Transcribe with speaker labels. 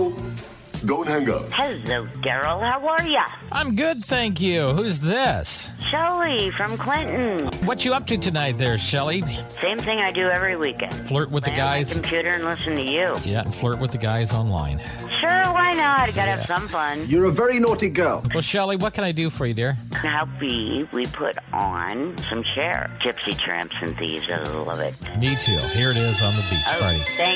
Speaker 1: So, don't hang up.
Speaker 2: Hello, Daryl. How are ya?
Speaker 3: I'm good, thank you. Who's this?
Speaker 2: Shelley from Clinton.
Speaker 3: What you up to tonight there, Shelley?
Speaker 2: Same thing I do every weekend.
Speaker 3: Flirt with the
Speaker 2: Lay on my
Speaker 3: guys?
Speaker 2: computer and listen to you.
Speaker 3: Yeah, flirt with the guys online.
Speaker 2: Sure, why not? I gotta have some fun.
Speaker 1: You're a very naughty girl.
Speaker 3: Well, Shelley, what can I do for you, dear?
Speaker 2: How we put on some chair. Gypsy Tramps and Thieves. I love it.
Speaker 3: Me too. Here it is on the beach party.
Speaker 2: Thank